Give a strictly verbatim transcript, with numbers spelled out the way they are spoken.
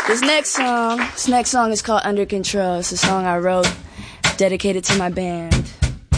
This next song, this next song is called Under Control. It's a song I wrote dedicated to my band.